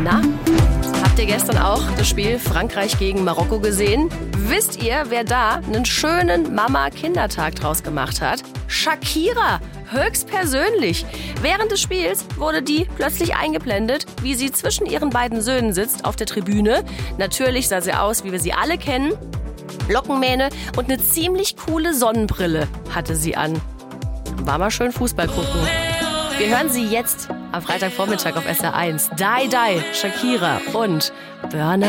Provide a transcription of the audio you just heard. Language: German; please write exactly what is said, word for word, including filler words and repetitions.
Na, habt ihr gestern auch das Spiel Frankreich gegen Marokko gesehen? Wisst ihr, wer da einen schönen Mama-Kindertag draus gemacht hat? Shakira, höchstpersönlich. Während des Spiels wurde die plötzlich eingeblendet, wie sie zwischen ihren beiden Söhnen sitzt auf der Tribüne. Natürlich sah sie aus, wie wir sie alle kennen. Lockenmähne und eine ziemlich coole Sonnenbrille hatte sie an. War mal schön Fußball gucken. Wir hören sie jetzt am Freitagvormittag auf S R eins. Die Die, Shakira und Burner.